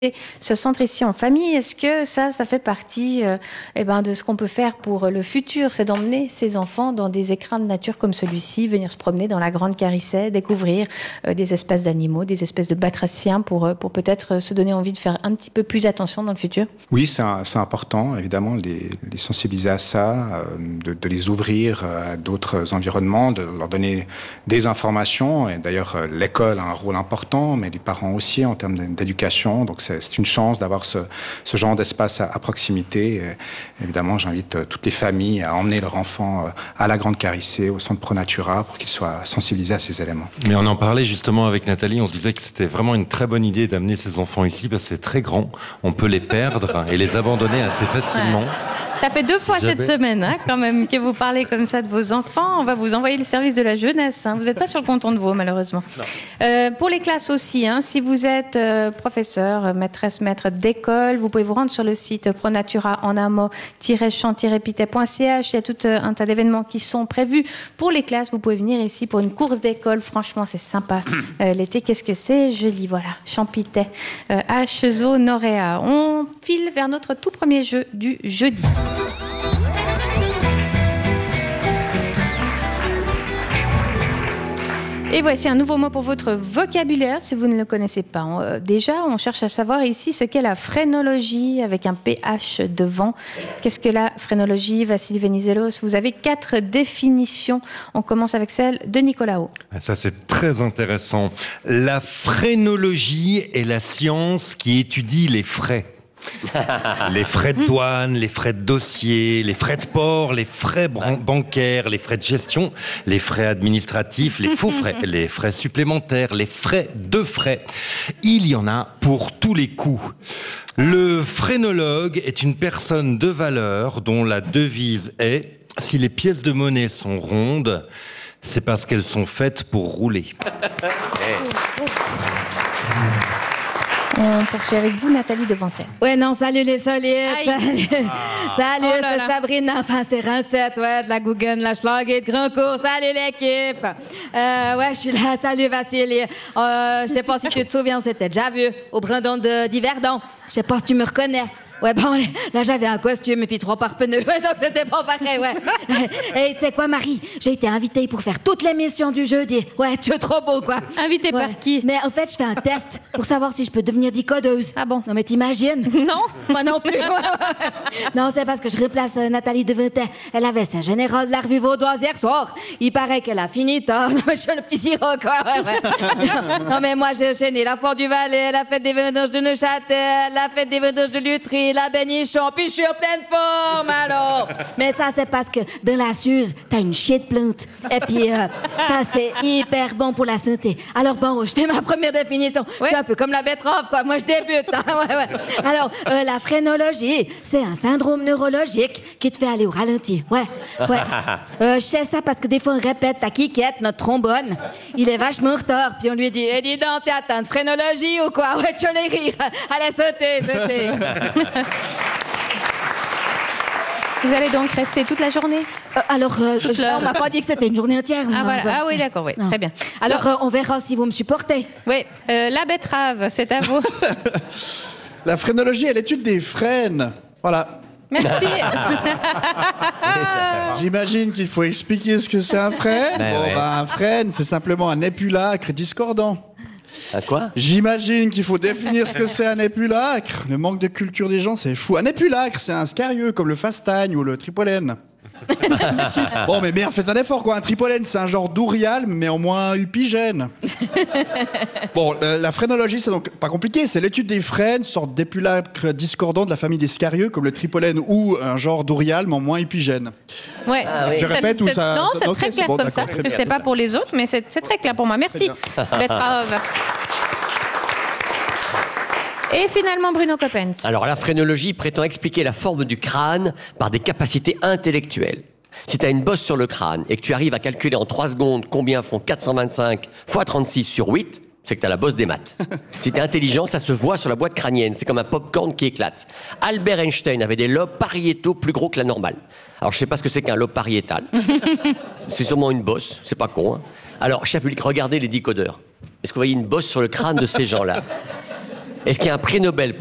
Ce centre ici en famille, est-ce que ça fait partie de ce qu'on peut faire pour le futur? C'est d'emmener ces enfants dans des écrins de nature comme celui-ci, venir se promener dans la Grande Carissey, découvrir des espèces d'animaux, des espèces de batraciens pour peut-être se donner envie de faire un petit peu plus attention dans le futur? Oui, c'est important, évidemment, de les sensibiliser à ça, de les ouvrir à d'autres environnements, de leur donner des informations. Et d'ailleurs, l'école a un rôle important, mais les parents aussi en termes d'éducation. Donc, c'est une chance d'avoir ce genre d'espace à proximité. Et évidemment, j'invite toutes les familles à emmener leurs enfants à la Grande Carissey, au centre ProNatura, pour qu'ils soient sensibilisés à ces éléments. Mais on en parlait justement avec Nathalie, on se disait que c'était vraiment une très bonne idée d'amener ces enfants ici, parce que c'est très grand, on peut les perdre et les abandonner assez facilement. Ça fait 2 fois cette semaine, quand même, que vous parlez comme ça de vos enfants. On va vous envoyer le service de la jeunesse. Vous n'êtes pas sur le canton de Vaud, malheureusement. Pour les classes aussi, si vous êtes professeur, maîtresse, maître d'école, vous pouvez vous rendre sur le site pronatura en un mot-champ-pitaie.ch. Il y a tout un tas d'événements qui sont prévus pour les classes. Vous pouvez venir ici pour une course d'école. Franchement, c'est sympa. L'été, qu'est-ce que c'est? Je lis, voilà, Champitaie, à Cheseaux-Noréa. On file vers notre tout premier jeu du jeudi. Et voici un nouveau mot pour votre vocabulaire, si vous ne le connaissez pas. Déjà, on cherche à savoir ici ce qu'est la phrénologie, avec un PH devant. Qu'est-ce que la phrénologie, Vassili Venizelos? Vous avez 4 définitions. On commence avec celle de Nicolas O. Ça, c'est très intéressant. La phrénologie est la science qui étudie les frais. Les frais de douane, les frais de dossier, les frais de port, les frais bancaires, les frais de gestion, les frais administratifs, les faux frais, les frais supplémentaires, les frais de frais. Il y en a pour tous les coups. Le phrénologue est une personne de valeur dont la devise est « Si les pièces de monnaie sont rondes, c'est parce qu'elles sont faites pour rouler ». On poursuit avec vous, Nathalie Devantel. Ouais, non, salut les solides. Salut, Oh là c'est là. Sabrina. Enfin, c'est Rincette, de la Guggen, la Schlague de Grand Cours. Salut l'équipe. Je suis là. Salut Vassili. Je sais pas si tu te souviens, on s'était déjà vu au Brandon d'Yverdon. Je sais pas si tu me reconnais. Ouais, bon, là, j'avais un costume et puis 3 paires pneus, donc c'était pas pareil, Et tu sais quoi, Marie? J'ai été invitée pour faire toute l'émission du jeudi. Ouais, tu es trop beau, quoi. Invitée par qui? Mais en fait, je fais un test pour savoir si je peux devenir dicodeuse. Ah bon? Non, mais t'imagines? Non. Moi non plus. Non, c'est parce que je replace Nathalie Devantel. Elle avait sa générale de la revue vaudoise hier soir. Il paraît qu'elle a fini tard. Non, mais je suis le petit sirop, quoi. Non, mais moi, j'ai enchaîné la Foire du Valais, la fête des vendanges de Neuchâtel, la fête des vendanges de Lutry, la Bénichon, puis je suis en pleine forme, alors. Mais ça, c'est parce que dans la Suze, t'as une chier de plante. Et puis, ça, c'est hyper bon pour la santé. Alors bon, je fais ma première définition. Je suis un peu comme la betterave, quoi. Moi, je débute. Alors, la phrénologie, c'est un syndrome neurologique qui te fait aller au ralenti. Je sais ça parce que des fois, on répète à Kikette, notre trombone. Il est vachement en retard. Puis on lui dit, dis donc, t'es atteint de phrénologie ou quoi? Ouais, tu les rire. Allez, sautez. Vous allez donc rester toute la journée? On m'a pas dit que c'était une journée entière. Ah, voilà. Ah oui, d'accord, oui. Très bien. Alors, on verra si vous me supportez. Oui, la betterave, c'est à vous. La phrénologie est l'étude des frênes. Voilà. Merci. J'imagine qu'il faut expliquer ce que c'est un frêne. Un frêne, c'est simplement un épulacre discordant. À quoi? J'imagine qu'il faut définir ce que c'est un épulacre. Le manque de culture des gens, c'est fou. Un épulacre, c'est un scarieux comme le fastagne ou le tripolène. Bon, mais merde, faites un effort, quoi. Un tripolène, c'est un genre d'ourial, mais en moins upigène. Bon, la phrénologie, c'est donc pas compliqué. C'est l'étude des frênes, sorte d'épulacre discordant de la famille des scarieux, comme le tripolène ou un genre d'ourial, mais en moins upigène. Ouais. Je répète ou ça... Non, c'est Ok, très clair bon, comme ça. d'accord, Je sais pas pour les autres, mais c'est très clair pour moi. Merci. Betterave. Et finalement, Bruno Coppens. Alors, la phrénologie prétend expliquer la forme du crâne par des capacités intellectuelles. Si tu as une bosse sur le crâne et que tu arrives à calculer en 3 secondes combien font 425 fois 36 sur 8, c'est que tu as la bosse des maths. Si tu es intelligent, ça se voit sur la boîte crânienne. C'est comme un popcorn qui éclate. Albert Einstein avait des lobes pariétaux plus gros que la normale. Alors, je sais pas ce que c'est qu'un lobe pariétal. C'est sûrement une bosse. C'est pas con, Alors, cher public, regardez les décodeurs. Est-ce que vous voyez une bosse sur le crâne de ces gens-là? Est-ce qu'il y a un prix Nobel